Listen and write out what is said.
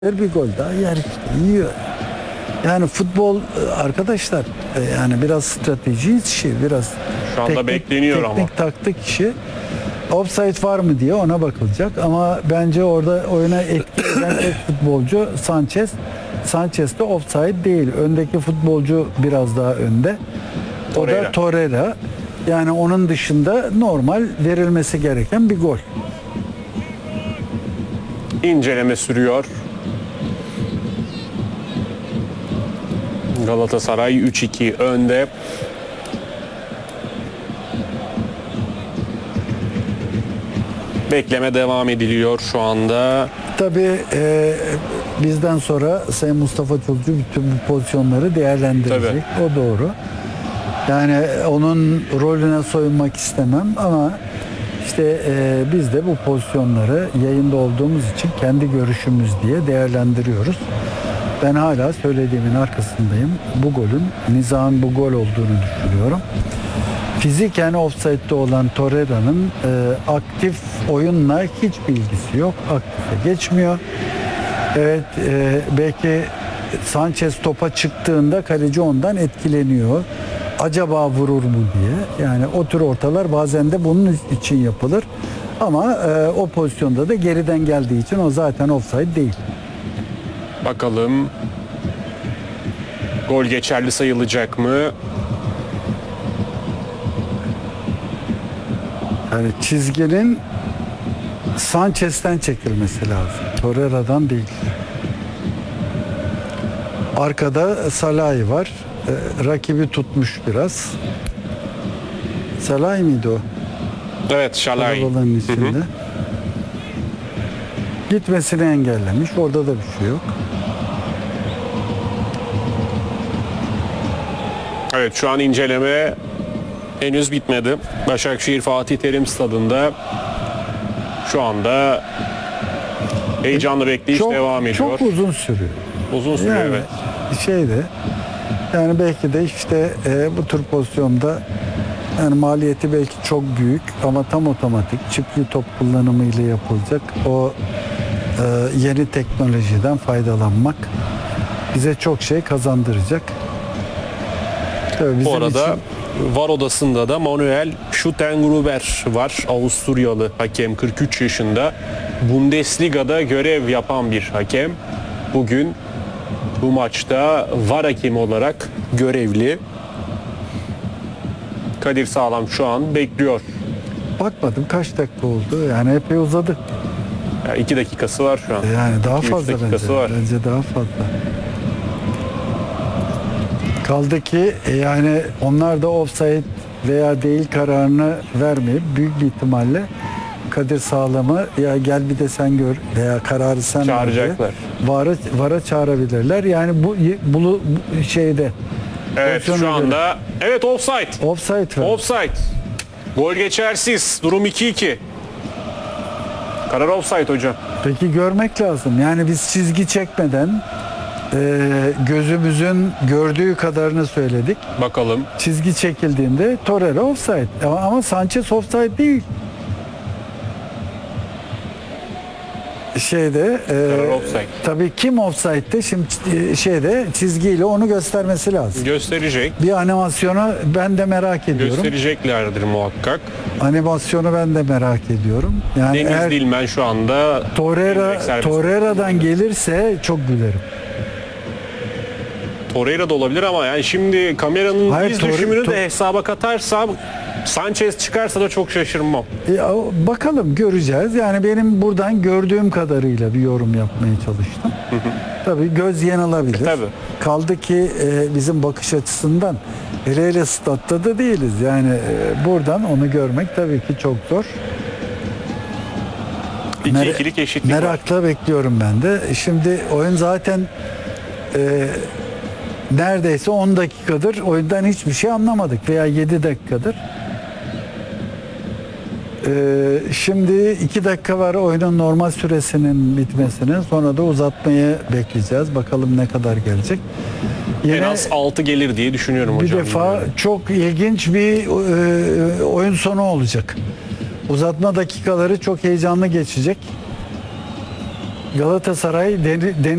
Bir gol daha yer işte, yiyor. Yani futbol arkadaşlar yani biraz strateji işi, biraz Şu anda bekleniyor ama. teknik taktik işi. Offside var mı diye ona bakılacak ama bence orada oyuna etki eden tek futbolcu Sanchez. Sanchez de offside değil. Öndeki futbolcu biraz daha önde. O Torreira. da Torreira. Yani onun dışında normal verilmesi gereken bir gol. İnceleme sürüyor. Galatasaray 3-2 önde. Bekleme devam ediliyor şu anda. Tabii bizden sonra Sayın Mustafa Çolcu bütün bu pozisyonları değerlendirecek. Tabii. O doğru. Yani onun rolüne soyunmak istemem ama işte biz de bu pozisyonları yayında olduğumuz için kendi görüşümüz diye değerlendiriyoruz. Ben hala söylediğimin arkasındayım. Bu golün nizamın bu gol olduğunu düşünüyorum. Fiziken offside'de olan Torreira'nın aktif oyunla hiç bilgisi yok. Aktife geçmiyor. Evet, belki Sanchez topa çıktığında kaleci ondan etkileniyor. Acaba vurur mu diye. Yani o tür ortalar bazen de bunun için yapılır. Ama o pozisyonda da geriden geldiği için o zaten offside değil. Bakalım gol geçerli sayılacak mı? Yani çizginin Sanchez'ten çekilmesi lazım. Torreira'dan değil. Arkada Salah'ı var. Rakibi tutmuş biraz. Salah mıydı o? Evet, Şalay. Arabaların içinde. Gitmesini engellemiş. Orada da bir şey yok. Evet, şu an inceleme henüz bitmedi. Başakşehir Fatih Terim Stadı'nda şu anda heyecanlı bekleyiş devam ediyor. Çok uzun sürüyor. Uzun sürüyor, Yani evet. yani belki de işte bu tür pozisyonda yani maliyeti belki çok büyük ama tam otomatik çiftli top kullanımıyla yapılacak o yeni teknolojiden faydalanmak bize çok şey kazandıracak. Tabii bizim Bu arada için VAR odasında da Manuel Schüttengruber var. Avusturyalı hakem, 43 yaşında. Bundesliga'da görev yapan bir hakem. Bugün bu maçta VAR hakemi olarak görevli. Kadir Sağlam şu an bekliyor. bakmadım kaç dakika oldu. Yani epey uzadı. Yani 2 dakikası var şu an. Yani daha 2-3 fazla dakikası bence. var. Bence daha fazla. Kaldı ki yani onlar da offside veya değil kararını vermeyip büyük bir ihtimalle Kadir Sağlam'ı ya gel bir de sen gör veya kararı sen ver diye Çağıracaklar. VAR'a çağırabilirler. Yani bu şeyde Evet, şu pozisyona göre. anda evet, offside. Offside var. Offside. Gol geçersiz. Durum 2-2. Karar offside hocam. Peki görmek lazım. Yani biz çizgi çekmeden gözümüzün gördüğü kadarını söyledik. Bakalım. Çizgi çekildiğinde Torreira offside. Ama Sanchez offside değil. Karar offside. Tabii kim offside'de şimdi çizgiyle onu göstermesi lazım. Gösterecek. Bir animasyonu ben de merak ediyorum. Göstereceklerdir muhakkak. Animasyonu ben de merak ediyorum. Yani Deniz eğer Dilmen şu anda Torreira'dan gelirse çok gülerim. Torreira da olabilir ama yani şimdi kameranın Hayır, iz düşümünü de hesaba katarsam Sanchez çıkarsa da çok şaşırmam. Bakalım göreceğiz. Yani benim buradan gördüğüm kadarıyla bir yorum yapmaya çalıştım. Tabii göz yanılabilir. Tabii. Kaldı ki bizim bakış açısından hele statta da değiliz. Yani buradan onu görmek tabii ki çok zor. 2-2'lik eşitlik var. Merakla bekliyorum ben de. Şimdi oyun zaten neredeyse 10 dakikadır oyundan hiçbir şey anlamadık veya 7 dakikadır. Şimdi 2 dakika var oyunun normal süresinin bitmesine. Sonra da uzatmayı bekleyeceğiz. Bakalım ne kadar gelecek. En az 6 gelir diye düşünüyorum bir hocam. defa Bilmiyorum. çok ilginç bir oyun sonu olacak. Uzatma dakikaları çok heyecanlı geçecek. Galatasaray